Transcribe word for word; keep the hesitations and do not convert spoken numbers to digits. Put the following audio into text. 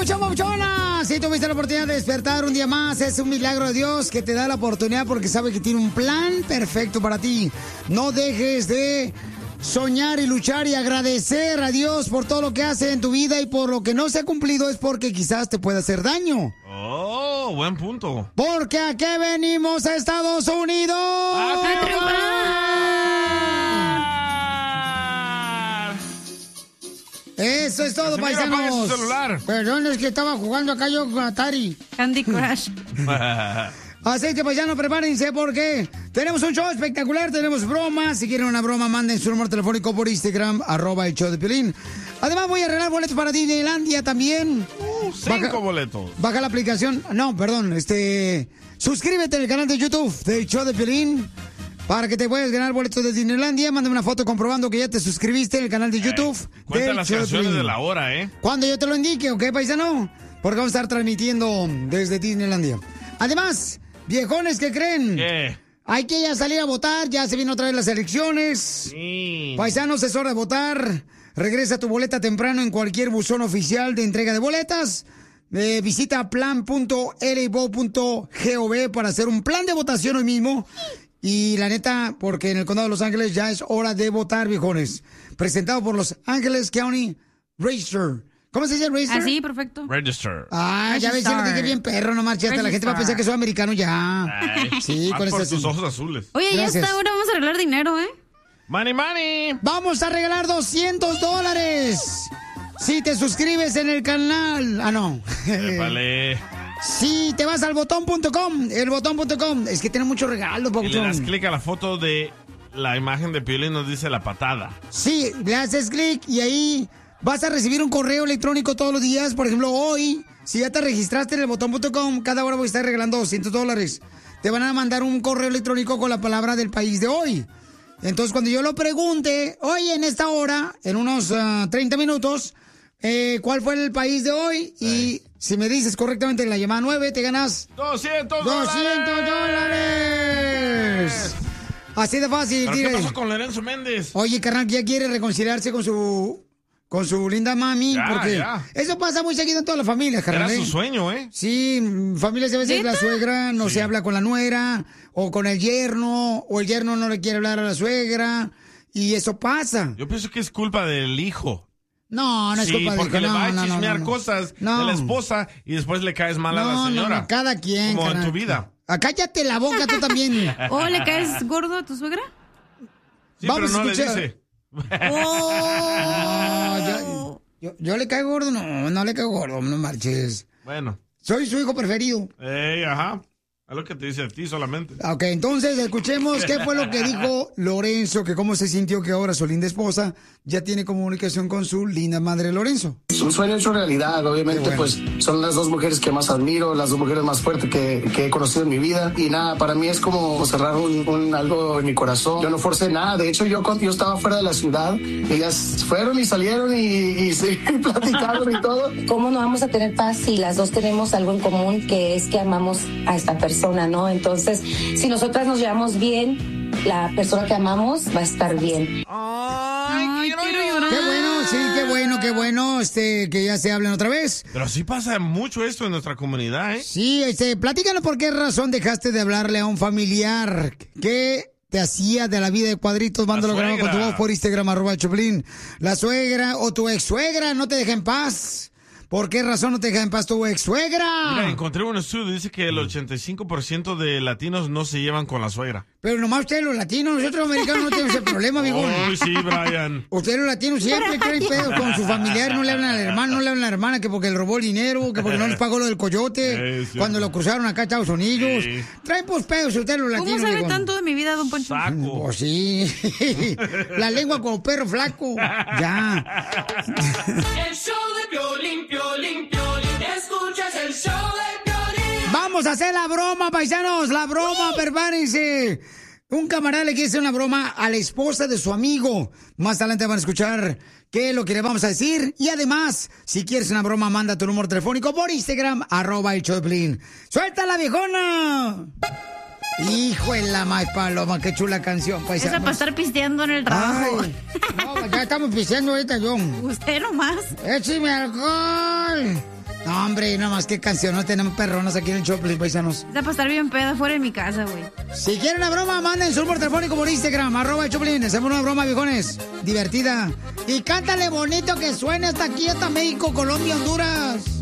papuchón, papuchona! Si tuviste la oportunidad de despertar un día más, es un milagro de Dios que te da la oportunidad porque sabe que tiene un plan perfecto para ti. No dejes de soñar y luchar y agradecer a Dios por todo lo que hace en tu vida y por lo que no se ha cumplido es porque quizás te pueda hacer daño. Oh, buen punto. Porque ¿a qué venimos a Estados Unidos? ¡A triunfar! Eso es todo, Casimiro, apague paisanos. su celular. Perdón, es que estaba jugando acá yo con Atari. Candy Crush. Así que, paisanos, prepárense porque tenemos un show espectacular, tenemos bromas. Si quieren una broma, manden su número telefónico por Instagram, arroba el show de Piolín. Además, voy a arreglar boletos para Disneylandia también. Uh, cinco baja, boletos. Baja la aplicación. No, perdón, este... Suscríbete al canal de YouTube del show de Piolín para que te puedas ganar boletos de Disneylandia. Mándame una foto comprobando que ya te suscribiste en el canal de YouTube. Eh, cuenta del las show canciones Piolín. de la hora, ¿eh? Cuando yo te lo indique, ¿ok, paisano? Porque vamos a estar transmitiendo desde Disneylandia. Además, viejones, ¿qué creen? ¿Qué? Hay que ya salir a votar, ya se vienen otra vez las elecciones. Sí. Paisanos, es hora de votar. Regresa tu boleta temprano en cualquier buzón oficial de entrega de boletas. Eh, visita plan punto l i v o punto gov para hacer un plan de votación hoy mismo. Y la neta, porque en el condado de Los Ángeles ya es hora de votar, viejones. Presentado por Los Ángeles County Register. ¿Cómo se dice Register? Así, perfecto. Register. Ah, ya ves, ya lo dije bien perro, no marches. Hasta la gente va a pensar que soy americano ya. Ay, Sí, más con por estas- tus ojos azules. Oye, ya Gracias. está, ahora vamos a arreglar dinero, ¿eh? Money, money. Vamos a regalar doscientos dólares. Si te suscribes en el canal. Ah, no. Épale. Si te vas al botón punto com, el botón punto com. Es que tiene mucho regalo, Y le das papuchón. clic a la foto de la imagen de Piolín, nos dice la patada. Sí, le haces clic y ahí vas a recibir un correo electrónico todos los días. Por ejemplo, hoy, si ya te registraste en el botón punto com, cada hora voy a estar regalando doscientos dólares. Te van a mandar un correo electrónico con la palabra del país de hoy. Entonces, cuando yo lo pregunte, hoy en esta hora, en unos uh, treinta minutos, eh, ¿cuál fue el país de hoy? Y si me dices correctamente en la llamada nueve, te ganas ¡doscientos doscientos dólares. Así de fácil, ¿Pero qué tire. pasó con Lorenzo Méndez? Oye, carnal, ya quiere reconciliarse con su con su linda mami, Ya, porque ya. eso pasa muy seguido en todas las familias, carnal. Era ¿eh? su sueño, ¿eh? Sí, mm, familias a veces ¿Neta? la suegra no Sí. se habla con la nuera, o con el yerno, o el yerno no le quiere hablar a la suegra, y eso pasa. Yo pienso que es culpa del hijo. No, no es Sí, culpa de porque hijo, le no, va a no, no, chismear no, no. cosas No. de la esposa y después le caes mal a No, la no, señora. no, cada quien, Como en carnal. tu vida. Ah, cállate la boca tú también. ¿O le caes gordo a tu suegra? Sí, Vamos pero no a le escuchar. dice. No, yo, yo, yo le caigo gordo, no, no le caigo gordo, no marches. Bueno. Soy su hijo preferido. Ey, ajá. Es lo que te dice a ti solamente. Ok, entonces escuchemos qué fue lo que dijo Lorenzo, que cómo se sintió que ahora su linda esposa ya tiene comunicación con su linda madre Lorenzo. Un sueño hecho realidad, obviamente, Qué bueno. pues son las dos mujeres que más admiro, las dos mujeres más fuertes que, que he conocido en mi vida. Y nada, para mí es como cerrar un, un algo en mi corazón. Yo no forcé nada, de hecho yo cuando yo estaba fuera de la ciudad, ellas fueron y salieron y, y sí, platicaron y todo. ¿Cómo no vamos a tener paz si las dos tenemos algo en común, que es que amamos a esta persona, ¿no? Entonces, si nosotras nos llevamos bien, la persona que amamos va a estar bien. Ay, quiero llorar. Qué bueno, sí, qué bueno, qué bueno, este, que ya se hablen otra vez. Pero sí pasa mucho esto en nuestra comunidad, ¿eh? Sí, este, platícanos por qué razón dejaste de hablarle a un familiar. ¿Qué te hacía de la vida de cuadritos? Mándalo grabado con tu suegra. voz por Instagram, arroba Choplin. La suegra o tu ex suegra no te deja en paz. ¿Por qué razón no te deja en paz tu ex suegra? Mira, encontré un estudio, dice que el ochenta y cinco por ciento de latinos no se llevan con la suegra. Pero nomás ustedes los latinos, nosotros los americanos no tenemos ese problema, amigo. Uy, sí, Brian. Ustedes los latinos siempre traen pedos con su familiar, no le hablan al hermano, no le hablan a la hermana, que porque le robó el dinero, que porque no les pagó lo del coyote, Sí, sí. cuando lo cruzaron acá a Estados Unidos. Sí. Traen pues pedos ustedes los latinos. ¿Cómo sabe viejón. tanto de mi vida, don Poncho? Saco. Pues sí. La lengua como perro flaco. Ya. El show de Piolín, Piolín, Piolín. Escuchas el show de Piolín. Vamos a hacer la broma, paisanos. La broma, prepárense. Un camarada le quiere hacer una broma a la esposa de su amigo. Más adelante van a escuchar qué es lo que le vamos a decir. Y además, si quieres una broma, manda tu número telefónico por Instagram, arroba el show de Piolín. ¡Suelta la viejona! Hijo de la más paloma, qué chula canción, Esa paisanos. para estar pisteando en el trabajo. Ay, no, ya estamos pisteando ahorita, John. Usted nomás. ¡Écheme alcohol! No, hombre, nada más qué canción, no tenemos perronas aquí en el Choplin, paisanos. Está para estar bien peda fuera de mi casa, güey. Si quieren una broma, manden su número telefónico por Instagram, arroba el Choplin. Hacemos una broma, viejones, divertida. Y cántale bonito que suene hasta aquí, hasta México, Colombia, Honduras.